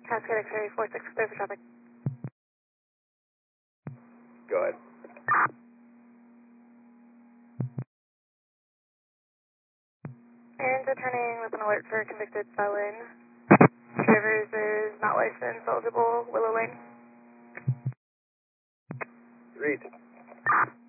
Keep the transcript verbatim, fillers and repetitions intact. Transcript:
Cascade X-ray four six, clear for traffic. Go ahead. Aaron's returning with an alert for a convicted felon. Drivers is not licensed, eligible, Willow Lane. Read.